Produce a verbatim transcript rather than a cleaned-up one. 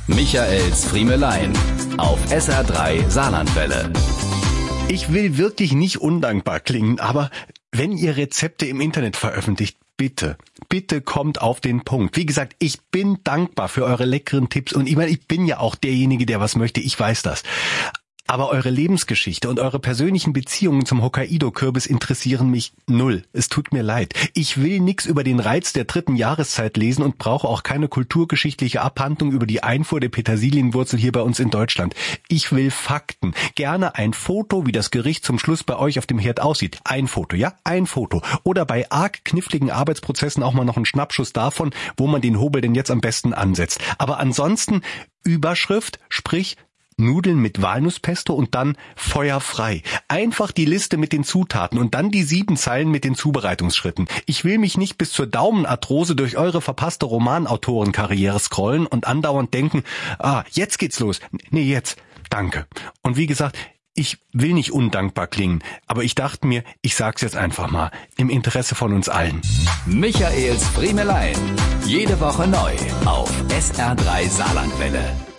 Michaels Friemelein auf S R drei Saarlandwelle. Ich will wirklich nicht undankbar klingen, aber wenn ihr Rezepte im Internet veröffentlicht, bitte, bitte kommt auf den Punkt. Wie gesagt, ich bin dankbar für eure leckeren Tipps und ich meine, ich bin ja auch derjenige, der was möchte, ich weiß das. Aber eure Lebensgeschichte und eure persönlichen Beziehungen zum Hokkaido-Kürbis interessieren mich null. Es tut mir leid. Ich will nix über den Reiz der dritten Jahreszeit lesen und brauche auch keine kulturgeschichtliche Abhandlung über die Einfuhr der Petersilienwurzel hier bei uns in Deutschland. Ich will Fakten. Gerne ein Foto, wie das Gericht zum Schluss bei euch auf dem Herd aussieht. Ein Foto, ja? Ein Foto. Oder bei arg kniffligen Arbeitsprozessen auch mal noch einen Schnappschuss davon, wo man den Hobel denn jetzt am besten ansetzt. Aber ansonsten Überschrift, sprich Nudeln mit Walnusspesto und dann feuerfrei. Einfach die Liste mit den Zutaten und dann die sieben Zeilen mit den Zubereitungsschritten. Ich will mich nicht bis zur Daumenarthrose durch eure verpasste Romanautorenkarriere scrollen und andauernd denken, ah, jetzt geht's los. Nee, jetzt. Danke. Und wie gesagt, ich will nicht undankbar klingen, aber ich dachte mir, ich sag's jetzt einfach mal, im Interesse von uns allen. Michaels Friemelein. Jede Woche neu auf S R drei Saarlandwelle.